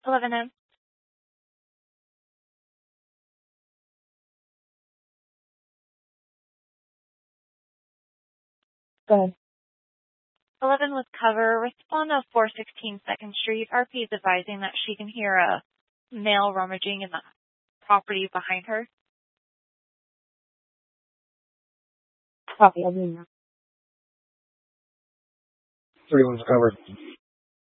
11M. Go ahead. 11 with cover. Respond of 416 2nd Street. RP is advising that she can hear a male rummaging in the property behind her. Copy. I'll do it now. 31's covered.